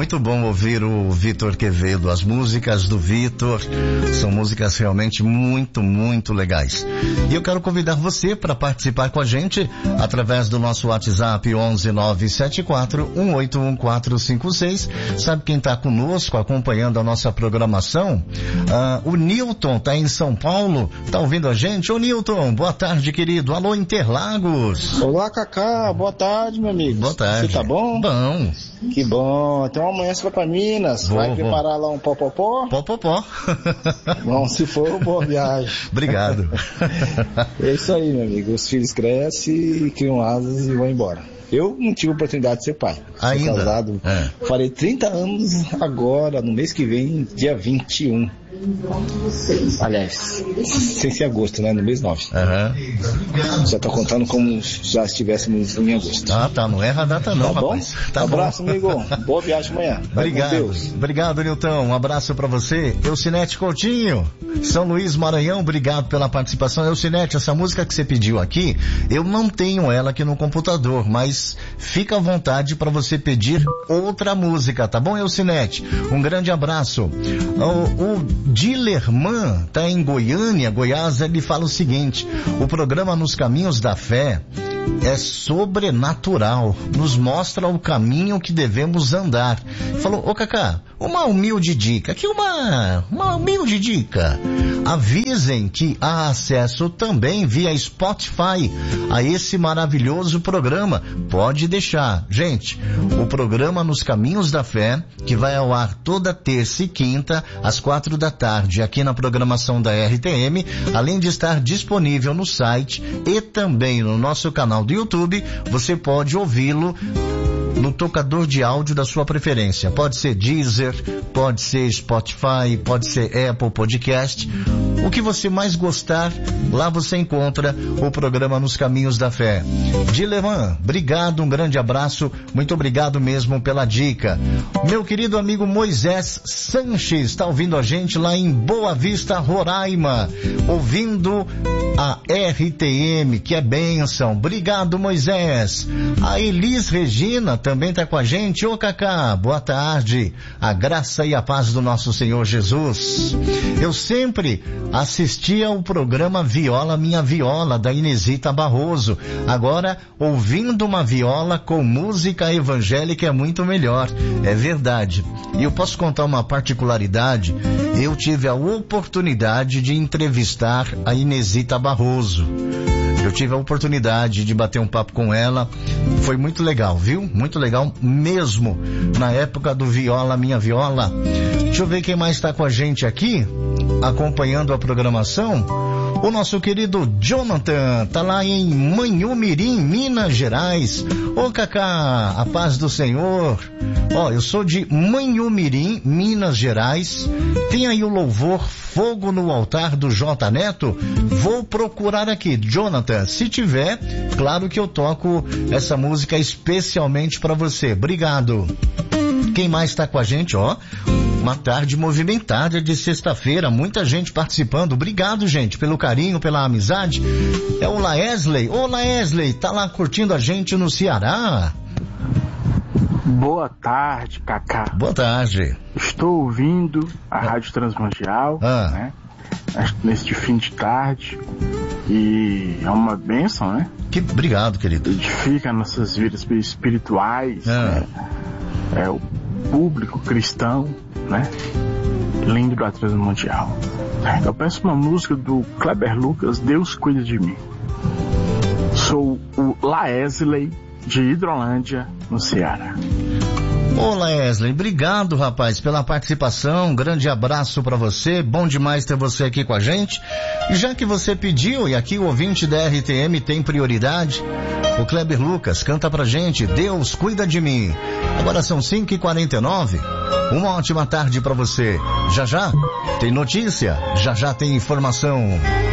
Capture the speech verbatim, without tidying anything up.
muito bom ouvir o Vitor Quevedo. As músicas do Vitor são músicas realmente muito, muito legais. E eu quero convidar você para participar com a gente através do nosso WhatsApp onze nove sete quatro um oito um quatro cinco seis. Sabe quem está conosco acompanhando a nossa programação? Ah, o Newton está em São Paulo, está ouvindo a gente. Ô Newton, boa tarde, querido. Alô, Interlagos. Olá, Cacá, boa tarde, meu amigo. Boa tarde. Você tá bom? Bom. Que bom. Então amanhã você vai pra Minas. Vou, vai preparar vou. lá um popopó? Popopó. Bom, se for, boa viagem. Obrigado. É isso aí, meu amigo. Os filhos crescem, criam asas e vão embora. Eu não tive a oportunidade de ser pai. Ainda? Sou casado. É. Farei trinta anos agora, no mês que vem, dia vinte e um. Aliás, sem ser agosto, né? No mês nove. Uhum. Já tô contando como já estivéssemos em agosto. Ah, tá. Não erra a data não, tá rapaz. Bom? Tá abraço, bom. amigo. Boa viagem amanhã. Obrigado. Deus. Obrigado, Nilton. Um abraço pra você. Eucinete Coutinho, São Luís, Maranhão, obrigado pela participação. Eucinete, essa música que você pediu aqui, eu não tenho ela aqui no computador, mas fica à vontade para você pedir outra música, tá bom, Eucinete? Um grande abraço. O, o Dilerman tá em Goiânia, Goiás, ele fala o seguinte: o programa Nos Caminhos da Fé é sobrenatural, nos mostra o caminho que devemos andar. Falou, ô Cacá, uma humilde dica, aqui uma, uma humilde dica. Avisem que há acesso também via Spotify a esse maravilhoso programa. Pode deixar. Gente, o programa Nos Caminhos da Fé, que vai ao ar toda terça e quinta, às quatro da tarde, aqui na programação da R T M, além de estar disponível no site e também no nosso canal do YouTube, você pode ouvi-lo no tocador de áudio da sua preferência. Pode ser Deezer, pode ser Spotify, pode ser Apple Podcast. O que você mais gostar, lá você encontra o programa Nos Caminhos da Fé. Dileman, obrigado, um grande abraço, muito obrigado mesmo pela dica. Meu querido amigo Moisés Sanches está ouvindo a gente lá em Boa Vista, Roraima, ouvindo a R T M, que é bênção. Obrigado, Moisés. A Elis Regina também está com a gente. Ô Cacá, boa tarde. A graça e a paz do nosso Senhor Jesus. Eu sempre assistia ao programa Viola Minha Viola, da Inesita Barroso. Agora, ouvindo uma viola com música evangélica é muito melhor. É verdade. E eu posso contar uma particularidade. Eu tive a oportunidade de entrevistar a Inesita Barroso. Eu tive a oportunidade de bater um papo com ela. Foi muito legal, viu? Muito legal mesmo. Na época do Viola Minha Viola. Deixa eu ver quem mais está com a gente aqui, acompanhando a programação. O nosso querido Jonathan tá lá em Manhumirim, Minas Gerais. Ô Cacá, a paz do Senhor. Ó, eu sou de Manhumirim, Minas Gerais. Tem aí o louvor Fogo no Altar do J Neto. Vou procurar aqui, Jonathan. Se tiver, claro que eu toco essa música especialmente para você. Obrigado. Quem mais está com a gente, ó? Uma tarde movimentada de sexta-feira, muita gente participando. Obrigado, gente, pelo carinho, pela amizade. É o Laesley. Ô, Laesley, tá lá curtindo a gente no Ceará? Boa tarde, Cacá. Boa tarde. Estou ouvindo a ah. Rádio Transmundial, ah. né? Neste fim de tarde. E é uma bênção, né? Que obrigado, querido. Edifica nossas vidas espirituais, ah. né? É o público cristão, né? Lindo da Transmundial. Eu peço uma música do Kleber Lucas, Deus Cuida de Mim. Sou o Laesley de Hidrolândia, no Ceará. Olá, Wesley, obrigado, rapaz, pela participação. Um grande abraço para você. Bom demais ter você aqui com a gente. E já que você pediu, e aqui o ouvinte da R T M tem prioridade, o Kleber Lucas canta pra gente Deus Cuida de Mim. Agora são cinco e quarenta e nove. Uma ótima tarde para você. Já já tem notícia, já já tem informação.